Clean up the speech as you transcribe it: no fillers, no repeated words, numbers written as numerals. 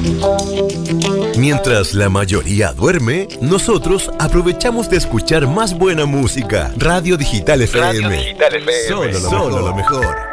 Mientras la mayoría duerme, nosotros aprovechamos de escuchar más buena música. Radio Digital FM. Solo lo mejor.